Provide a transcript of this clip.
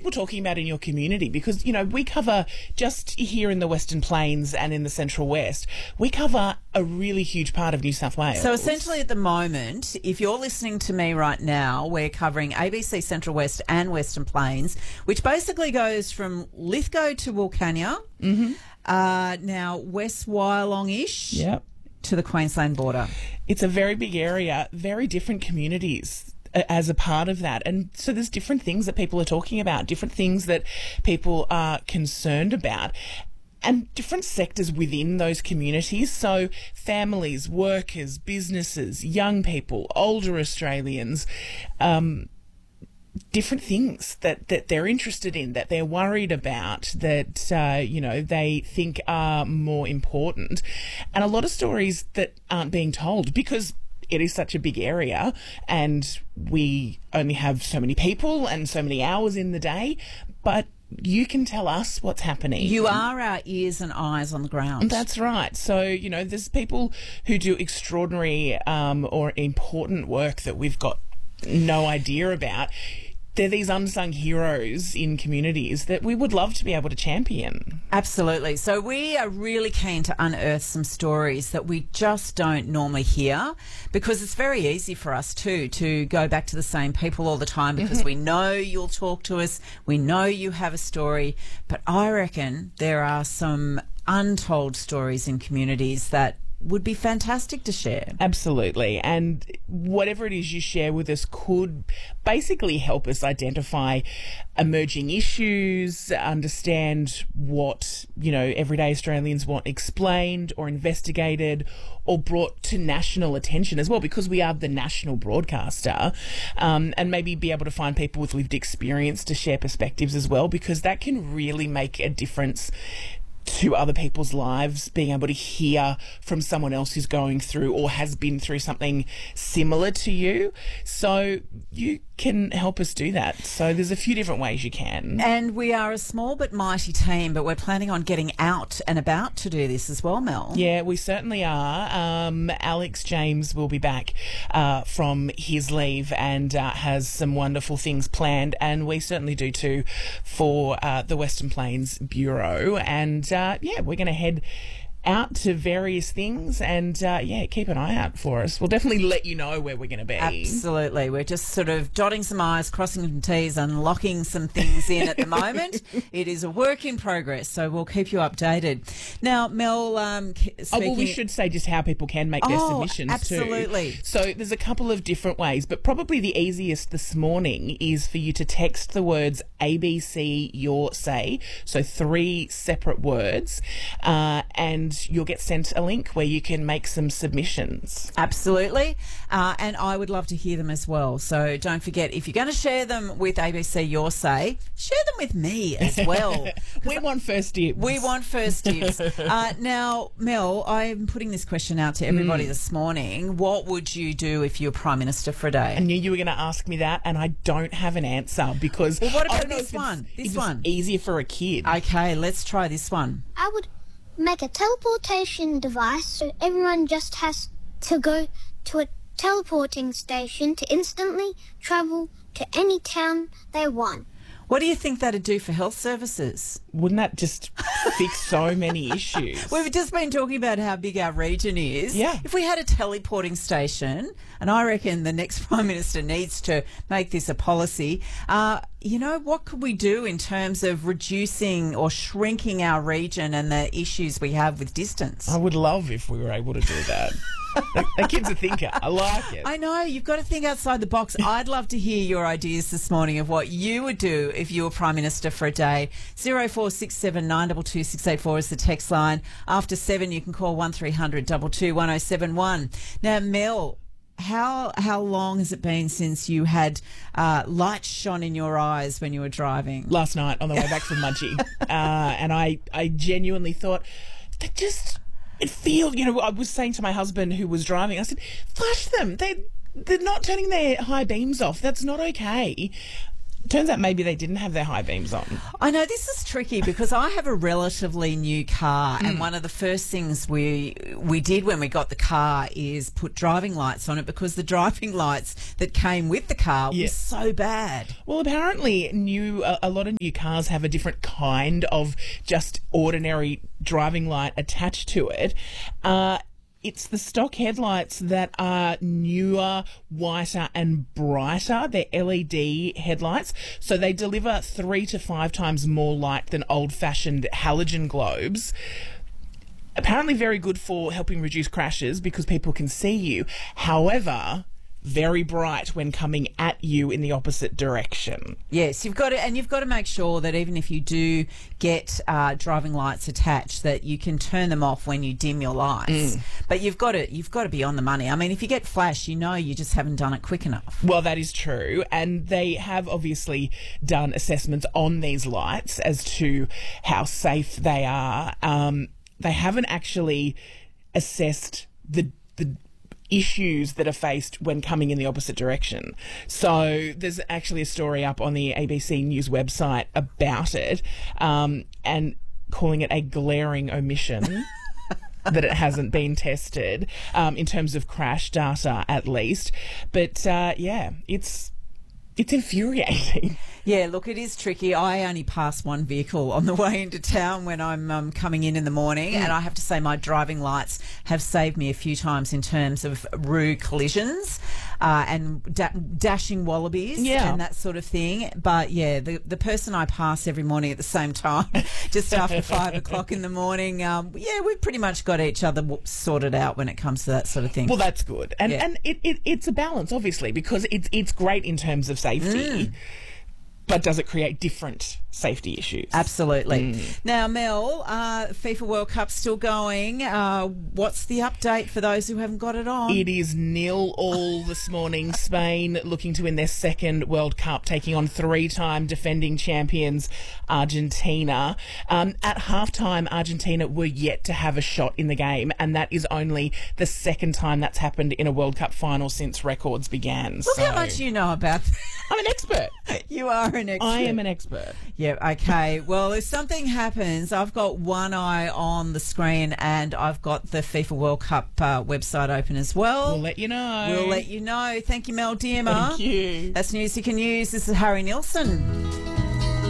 people talking about in your community? Because, you know, we cover just here in the Western Plains and in the Central West, we cover a really huge part of New South Wales. So essentially at the moment, if you're listening to me right now, we're covering ABC Central West and Western Plains, which basically goes from Lithgow to Wilcannia, now West Wyalong-ish. Yep. To the Queensland border. It's a very big area, very different communities as a part of that. And so there's different things that people are talking about, different things that people are concerned about, and different sectors within those communities. So families, workers, businesses, young people, older Australians, different things that they're interested in, that they're worried about, that, you know, they think are more important. And a lot of stories that aren't being told because it is such a big area and we only have so many people and so many hours in the day. But you can tell us what's happening. You are our ears and eyes on the ground. That's right. So, you know, there's people who do extraordinary or important work that we've got no idea about. They're these unsung heroes in communities that we would love to be able to champion. Absolutely. So we are really keen to unearth some stories that we just don't normally hear, because it's very easy for us too to go back to the same people all the time because we know you'll talk to us, we know you have a story, but I reckon there are some untold stories in communities that would be fantastic to share. Absolutely. And whatever it is you share with us could basically help us identify emerging issues, understand what, you know, everyday Australians want explained or investigated or brought to national attention as well, because we are the national broadcaster, and maybe be able to find people with lived experience to share perspectives as well, because that can really make a difference to other people's lives, being able to hear from someone else who's going through or has been through something similar to you. So you can help us do that. So there's a few different ways you can. And we are a small but mighty team, but we're planning on getting out and about to do this as well, Mel. Yeah, we certainly are. Alex James will be back from his leave and has some wonderful things planned, and we certainly do too for the Western Plains Bureau. And yeah, we're going to head out to various things and yeah, keep an eye out for us. We'll definitely let you know where we're going to be. Absolutely. We're just sort of dotting some I's, crossing some T's, and locking some things in at the moment. It is a work in progress, so we'll keep you updated. Now, Mel, well, we should say just how people can make their submissions absolutely. too. So there's a couple of different ways, but probably the easiest this morning is for you to text the words ABC Your Say, so 3 separate words, and you'll get sent a link where you can make some submissions. Absolutely. And I would love to hear them as well. So don't forget, if you're going to share them with ABC Your Say, share them with me as well. We want first dibs. We want first dibs. Now, Mel, I'm putting this question out to everybody this morning. What would you do if you were Prime Minister for a day? I knew you were going to ask me that, and I don't have an answer because... Well, what about this one? This one. Easier for a kid. Okay, let's try this one. I would make a teleportation device so everyone just has to go to a teleporting station to instantly travel to any town they want. What do you think that'd do for health services? Wouldn't that just fix so many issues? We've just been talking about how big our region is. Yeah. If we had a teleporting station, and I reckon the next Prime Minister needs to make this a policy, you know, what could we do in terms of reducing or shrinking our region and the issues we have with distance? I would love if we were able to do that. The kid's a thinker. I like it. I know. You've got to think outside the box. I'd love to hear your ideas this morning of what you would do if you were Prime Minister for a day. 0467 922 684 is the text line. After 7, you can call 1300 22 1071. Now, Mel, how long has it been since you had lights shone in your eyes when you were driving? Last night on the way back from Mudgee. And I genuinely thought, it feels, you know, I was saying to my husband who was driving, I said, flush them. They're not turning their high beams off. That's not okay. Turns out maybe they didn't have their high beams on. I know this is tricky because I have a relatively new car, and one of the first things we did when we got the car is put driving lights on it because the driving lights that came with the car was so bad. Well, apparently a lot of new cars have a different kind of just ordinary driving light attached to it. It's the stock headlights that are newer, whiter and brighter. They're LED headlights, so they deliver 3 to 5 times more light than old-fashioned halogen globes. Apparently very good for helping reduce crashes because people can see you. However, very bright when coming at you in the opposite direction. Yes, you've got to make sure that even if you do get driving lights attached, that you can turn them off when you dim your lights. But you've got to be on the money. I mean, if you get flash, you just haven't done it quick enough. Well, that is true, and they have obviously done assessments on these lights as to how safe they are. They haven't actually assessed the issues that are faced when coming in the opposite direction. So there's actually a story up on the ABC News website about it, and calling it a glaring omission that it hasn't been tested in terms of crash data at least. But it's infuriating. Yeah, look, it is tricky. I only pass one vehicle on the way into town when I'm coming in the morning, and I have to say my driving lights have saved me a few times in terms of rude collisions and dashing wallabies and that sort of thing. But, yeah, the person I pass every morning at the same time, just after 5 o'clock in the morning, we've pretty much got each other sorted out when it comes to that sort of thing. Well, that's good. And it's a balance, obviously, because it's great in terms of safety. But does it create different safety issues? Absolutely. Now, Mel, FIFA World Cup still going. What's the update for those who haven't got it on? It is 0-0 this morning. Spain looking to win their second World Cup, taking on 3-time defending champions Argentina. At halftime, Argentina were yet to have a shot in the game, and that is only the second time that's happened in a World Cup final since records began. Look how much you know about that. I'm an expert. You are an expert. I am an expert. Yeah, okay. Well, if something happens, I've got one eye on the screen and I've got the FIFA World Cup website open as well. We'll let you know. We'll let you know. Thank you, Mel Diemer. Thank you. That's News You Can Use. This is Harry Nilsson.